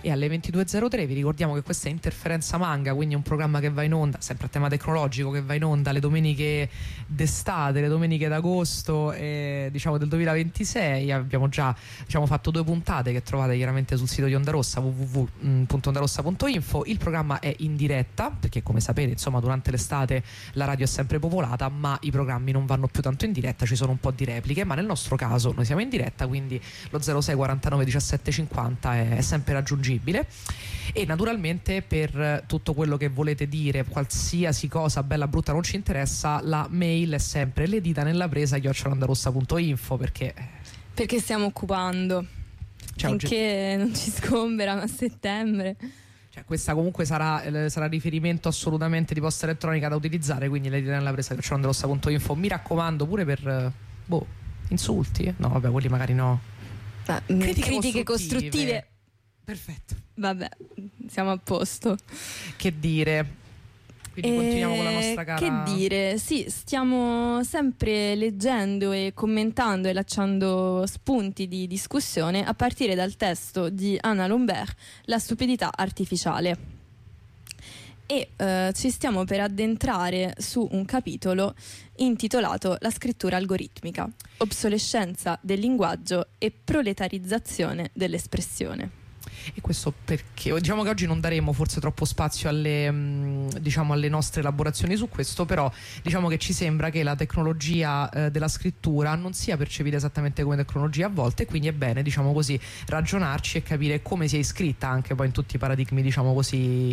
E alle 22.03 vi ricordiamo che questa è Interferenza Manga, quindi un programma che va in onda, sempre a tema tecnologico, che va in onda le domeniche d'estate, le domeniche d'agosto diciamo del 2026. Abbiamo già fatto 2 puntate che trovate chiaramente sul sito di Onda Rossa, www.ondarossa.info. Il programma è in diretta perché, come sapete, insomma, durante l'estate la radio è sempre popolata, ma i programmi non vanno più tanto in diretta, ci sono un po' di repliche, ma nel nostro caso noi siamo in diretta, quindi lo 06 49 17 50 è sempre raggiungibile. E naturalmente per tutto quello che volete dire, qualsiasi cosa bella brutta non ci interessa, la mail è sempre leditanellapresa@ondarossa.info, perché stiamo occupando finché non ci sgomberano a settembre. Cioè, questa comunque sarà riferimento assolutamente di posta elettronica da utilizzare, quindi leditanellapresa@ondarossa.info. Mi raccomando, pure per insulti, no vabbè, quelli magari no, critiche costruttive. Perfetto, vabbè, siamo a posto. Che dire, quindi continuiamo con la nostra cara. Che dire, sì, stiamo sempre leggendo e commentando e lasciando spunti di discussione a partire dal testo di Anna Lombert, La stupidità artificiale. E ci stiamo per addentrare su un capitolo intitolato La scrittura algoritmica, obsolescenza del linguaggio e proletarizzazione dell'espressione. E questo perché diciamo che oggi non daremo forse troppo spazio alle nostre elaborazioni su questo, però diciamo che ci sembra che la tecnologia della scrittura non sia percepita esattamente come tecnologia a volte, e quindi è bene, diciamo così, ragionarci e capire come si è iscritta anche poi in tutti i paradigmi, diciamo così,